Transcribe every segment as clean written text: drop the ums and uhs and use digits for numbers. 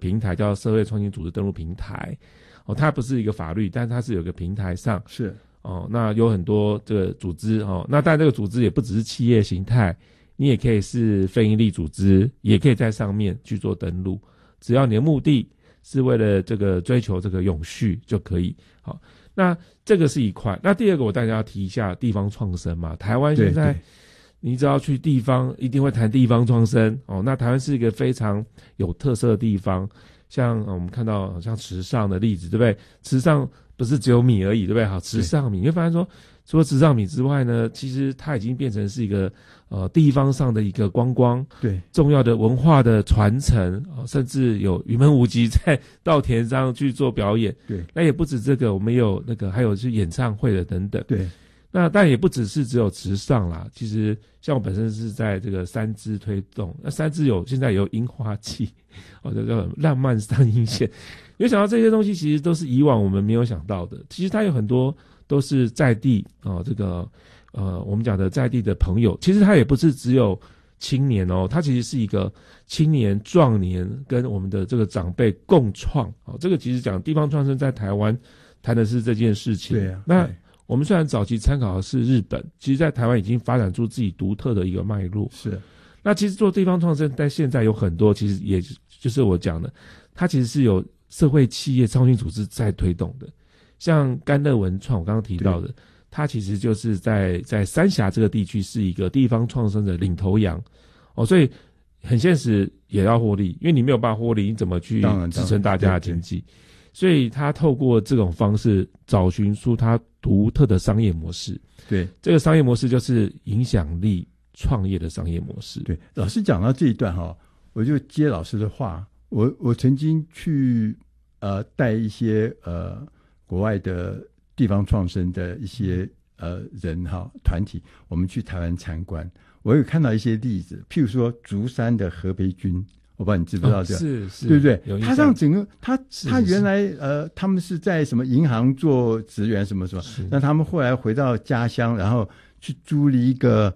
平台叫社会创新组织登录平台，它不是一个法律，但是它是有一个平台上是那有很多这个组织那但这个组织也不只是企业形态，你也可以是非营利组织，也可以在上面去做登录，只要你的目的是为了这个追求这个永续就可以。好，那这个是一块。那第二个我大家要提一下地方创生嘛，台湾现在你只要去地方一定会谈地方创生那台湾是一个非常有特色的地方，像我们看到像池上的例子，对不对？池上不是只有米而已，对不对？好，池上米，你会发现说除了池上米之外呢，其实它已经变成是一个地方上的一个观光， 对， 重要的文化的传承甚至有云门舞集在稻田上去做表演。 对， 那也不止这个，我们有那个还有是演唱会的等等。 对， 那但也不只是只有池上啦，其实像我本身是在这个三芝推动，那三芝现在有樱花季叫浪漫上樱线。有想到这些东西其实都是以往我们没有想到的，其实它有很多都是在地这个我们讲的在地的朋友，其实它也不是只有青年它其实是一个青年壮年跟我们的这个长辈共创这个其实讲地方创生在台湾谈的是这件事情。 对啊， 那我们虽然早期参考的是日本，其实在台湾已经发展出自己独特的一个脉络。 是， 那其实做地方创生在现在有很多其实也就是我讲的，它其实是有社会企业创新组织在推动的，像甘乐文创我刚刚提到的，它其实就是在三峡这个地区是一个地方创生的领头羊所以很现实也要获利，因为你没有办法获利，你怎么去支撑大家的经济？所以他透过这种方式找寻出他独特的商业模式。 对， 这个商业模式就是影响力创业的商业模式。 对，老师讲到这一段我就接老师的话，我曾经去带一些国外的地方创生的一些人团体，我们去台湾参观，我有看到一些例子，譬如说竹山的何培军，我不知道你知不知道这个， 是， 对不对？他让整个他原来他们是在什么银行做职员什么什么，那他们后来回到家乡，然后去租了一个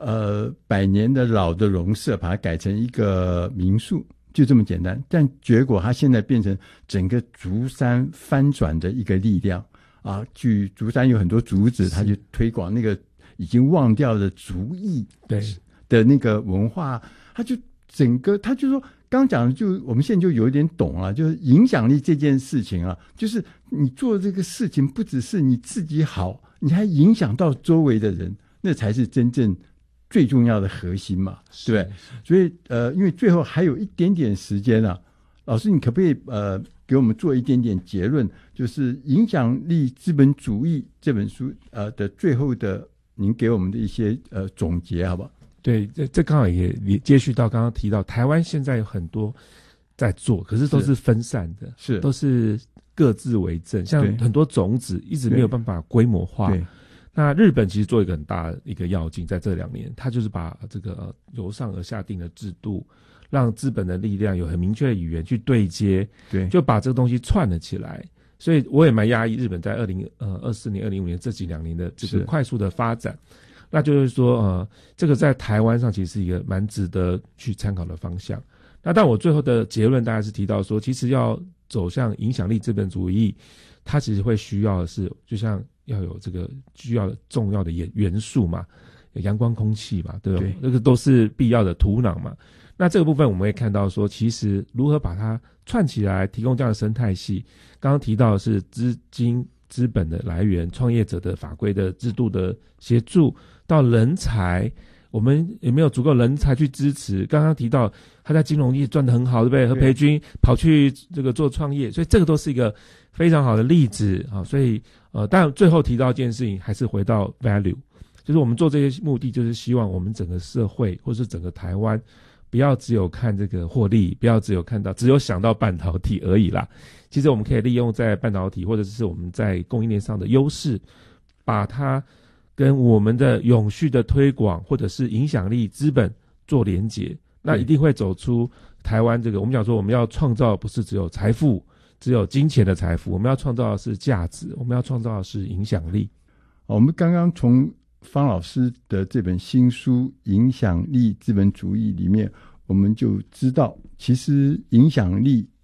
100年的老的农舍，把它改成一个民宿，就这么简单。但结果他现在变成整个竹山翻转的一个力量据竹山有很多竹子，他就推广那个已经忘掉的竹艺的那个文化，他就整个他就说刚讲的就我们现在就有一点懂了，就是影响力这件事情就是你做这个事情不只是你自己好，你还影响到周围的人，那才是真正最重要的核心嘛，对不对？所以因为最后还有一点点时间老师你可不可以给我们做一点点结论，就是《影响力资本主义》这本书的最后的您给我们的一些总结好不好？ 对，这刚好也接续到刚刚提到台湾现在有很多在做，可是都是分散的，是都是各自为政，像很多种子一直没有办法规模化。那日本其实做一个很大的一个要紧，在这2年他就是把这个由上而下定的制度，让资本的力量有很明确的语言去对接，就把这个东西串了起来。所以我也蛮压抑日本在2024年2025年这2年的这个快速的发展，那就是说这个在台湾上其实是一个蛮值得去参考的方向。那但我最后的结论大概是提到说，其实要走向影响力资本主义，它其实会需要的是就像要有这个需要重要的元素嘛，有阳光空气嘛，对吧？这个都是必要的土壤嘛。那这个部分我们会看到说，其实如何把它串起来，提供这样的生态系，刚刚提到的是资金资本的来源，创业者的法规的制度的协助，到人才，我们有没有足够人才去支持？刚刚提到他在金融业赚得很好，对不对？何培军跑去这个做创业，所以这个都是一个非常好的例子所以但最后提到一件事情，还是回到 value， 就是我们做这些目的，就是希望我们整个社会或是整个台湾，不要只有看这个获利，不要只有想到半导体而已啦。其实我们可以利用在半导体或者是我们在供应链上的优势，把它跟我们的永续的推广或者是影响力资本做连结，那一定会走出台湾这个我们讲说我们要创造不是只有财富，只有金钱的财富，我们要创造的是价值，我们要创造的是影响力。 我们刚刚从方老师的这本新书《影响力资本主义》里面，我们就知道其实影响力